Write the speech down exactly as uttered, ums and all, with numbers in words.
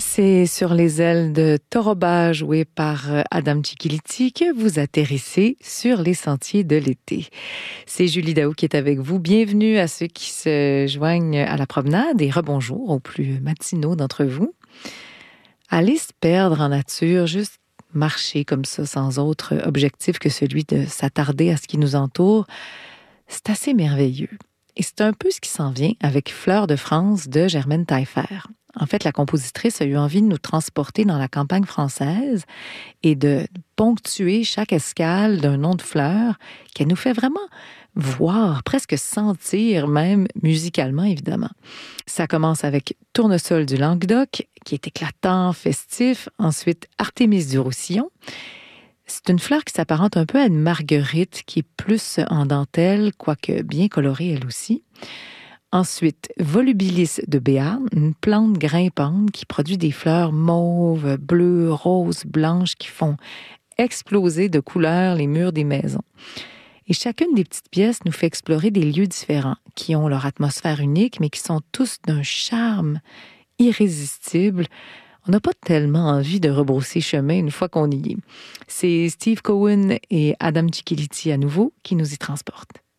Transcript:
C'est sur les ailes de Toroba, joué par Adam Cikiliti, que vous atterrissez sur les sentiers de l'été. C'est Julie Daou qui est avec vous. Bienvenue à ceux qui se joignent à la promenade et rebonjour aux plus matinaux d'entre vous. Aller se perdre en nature, juste marcher comme ça, sans autre objectif que celui de s'attarder à ce qui nous entoure, c'est assez merveilleux. Et c'est un peu ce qui s'en vient avec Fleurs de France de Germaine Taillefer. En fait, la compositrice a eu envie de nous transporter dans la campagne française et de ponctuer chaque escale d'un nom de fleur qu'elle nous fait vraiment voir, presque sentir même musicalement, évidemment. Ça commence avec Tournesol du Languedoc, qui est éclatant, festif. Ensuite, Artémise du Roussillon. C'est une fleur qui s'apparente un peu à une marguerite, qui est plus en dentelle, quoique bien colorée elle aussi. Ensuite, Volubilis de Béarn, une plante grimpante qui produit des fleurs mauves, bleues, roses, blanches qui font exploser de couleurs les murs des maisons. Et chacune des petites pièces nous fait explorer des lieux différents, qui ont leur atmosphère unique, mais qui sont tous d'un charme irrésistible. On n'a pas tellement envie de rebrousser chemin une fois qu'on y est. C'est Steve Cohen et Adam Cikiliti à nouveau qui nous y transportent.